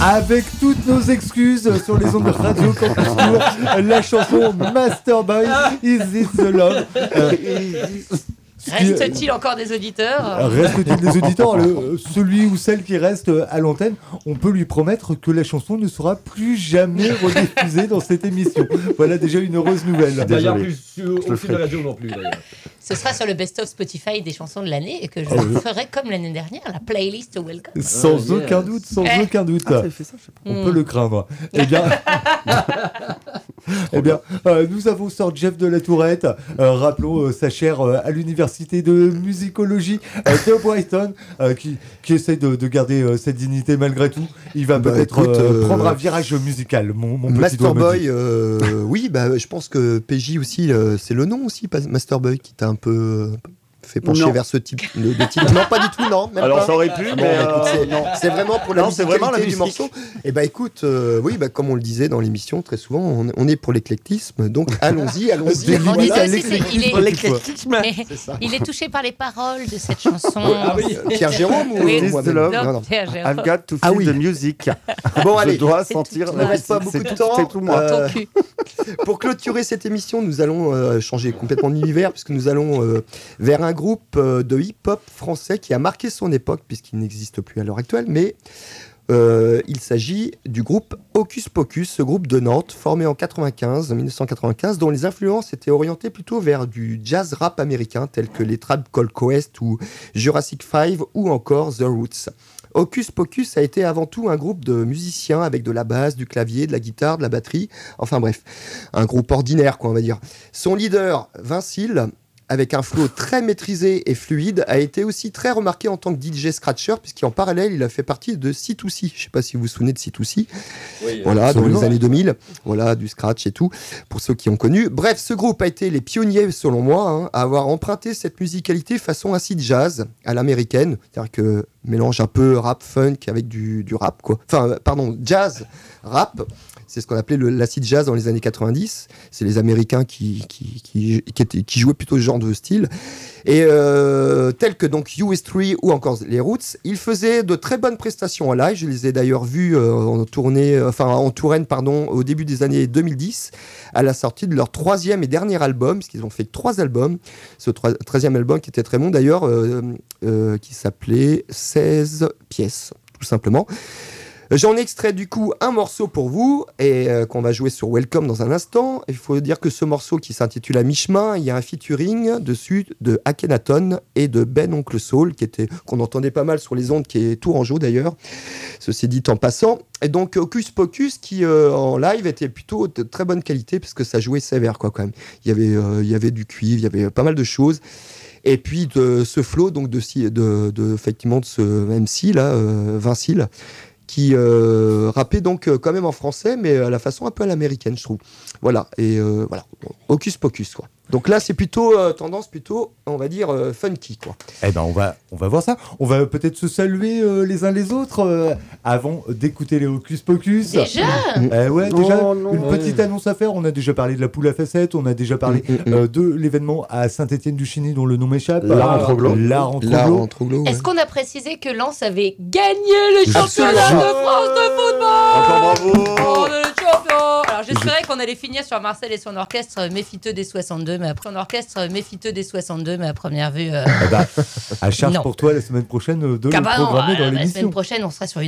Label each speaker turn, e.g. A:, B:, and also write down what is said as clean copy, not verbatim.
A: Avec toutes nos excuses sur les ondes de Radio Campus Tour, la chanson Master Boy, Is This the Love?
B: Reste-t-il encore des auditeurs?
A: Reste-t-il des auditeurs? Celui ou celle qui reste à l'antenne, on peut lui promettre que la chanson ne sera plus jamais rediffusée dans cette émission. Voilà déjà une heureuse nouvelle.
C: D'ailleurs, plus sur aucune radio non plus. D'ailleurs.
B: Ce sera sur le best-of Spotify des chansons de l'année et que je ferai comme l'année dernière, la playlist Welcome.
A: Sans aucun doute, sans aucun doute.
D: Ça fait ça, je sais pas.
A: On peut le craindre. Eh bien, nous avons Sir Jeff de la Tourette, rappelons sa chaire à l'université de musicologie de Brighton, qui essaie de garder cette dignité malgré tout. Il va peut-être prendre un virage musical, mon petit
E: Master
A: doigt me dit.
E: Boy, oui, je pense que PJ aussi, c'est le nom aussi, Master Boy, qui t'a un peu fait pencher vers ce type de titre. Non, pas du tout, non. Même
D: Alors
E: pas.
D: ça aurait pu, mais
E: c'est vraiment pour la
D: non, c'est vraiment la
E: musicalité du
D: musique.
E: morceau. Et écoute, oui, comme on le disait dans l'émission très souvent, on est pour l'éclectisme, donc allons-y.
B: On dit
E: Voilà.
B: aussi,
D: l'éclectisme.
B: il est touché par les paroles de cette chanson.
E: Pierre Jérôme ou
B: Oui.
E: moi-même?
D: Love.
E: Non.
B: Pierre Gérard.
D: I've got to
E: Ah
D: feel
E: oui.
D: the music.
E: Bon, allez.
D: Je dois
B: C'est
D: sentir
B: tout
D: la
B: toi.
D: musique.
E: Pas beaucoup de temps.
D: C'est tout moi.
B: Ton cul.
E: Pour clôturer cette émission, nous allons changer complètement d'univers puisque nous allons vers un groupe de hip-hop français qui a marqué son époque puisqu'il n'existe plus à l'heure actuelle, mais il s'agit du groupe Hocus Pocus, ce groupe de Nantes formé en 1995, dont les influences étaient orientées plutôt vers du jazz rap américain tel que les Tribe Called Quest ou Jurassic 5 ou encore The Roots. Hocus Pocus a été avant tout un groupe de musiciens avec de la basse, du clavier, de la guitare, de la batterie, enfin bref, un groupe ordinaire quoi on va dire. Son leader, Vincile, avec un flow très maîtrisé et fluide, a été aussi très remarqué en tant que DJ scratcher, puisqu'en parallèle, il a fait partie de C2C. Je ne sais pas si vous vous souvenez de C2C.
C: Oui,
E: voilà, dans les années 2000. Voilà, du scratch et tout, pour ceux qui ont connu. Bref, ce groupe a été les pionniers, selon moi, à avoir emprunté cette musicalité façon acid jazz à l'américaine. C'est-à-dire que mélange un peu rap funk avec du rap, quoi. Enfin, pardon, jazz, rap. C'est ce qu'on appelait l'acid jazz dans les années 90. C'est les Américains qui jouaient plutôt ce genre de style. Et tels que donc US3 ou encore les Roots, ils faisaient de très bonnes prestations en live. Je les ai d'ailleurs vus en Touraine, au début des années 2010, à la sortie de leur 3e et dernier album, parce qu'ils ont fait 3 albums. Ce 13e album qui était très bon d'ailleurs, qui s'appelait 16 pièces, tout simplement. J'en ai extrait du coup un morceau pour vous et qu'on va jouer sur Welcome dans un instant. Il faut dire que ce morceau qui s'intitule À mi-chemin, il y a un featuring dessus de Akhenaton et de Ben Oncle Soul qu'on entendait pas mal sur les ondes, qui est tourangeau d'ailleurs, ceci dit en passant. Et donc Hocus Pocus qui en live était plutôt de très bonne qualité parce que ça jouait sévère quoi quand même. Il y avait du cuivre, il y avait pas mal de choses. Et puis de ce flow donc effectivement de ce MC là, Vincile, qui rappait donc quand même en français, mais à la façon un peu à l'américaine, je trouve. Voilà, et voilà, Hocus Pocus, quoi. Donc là, c'est plutôt tendance plutôt, on va dire, funky, quoi.
A: Eh ben, on va voir ça. On va peut-être se saluer les uns les autres avant d'écouter les Hocus Pocus.
B: Déjà
A: Une petite annonce à faire. On a déjà parlé de la poule à facettes, on a déjà parlé de l'événement à Saint-Étienne-du-Chiny dont le nom m'échappe.
D: L'art en Troglot.
B: Est-ce qu'on a précisé que Lens avait gagné le championnat de France de football?
D: Encore bravo.
B: On est les champions. Alors j'espérais qu'on allait finir sur Marcel et son orchestre méfiteux des 62, mais après un orchestre méfiteux des 62, mais à première vue...
A: À charge
B: non.
A: pour toi la semaine prochaine de le
B: Ah bah non,
A: programmer dans
B: la semaine
A: l'émission.
B: prochaine, on sera sur une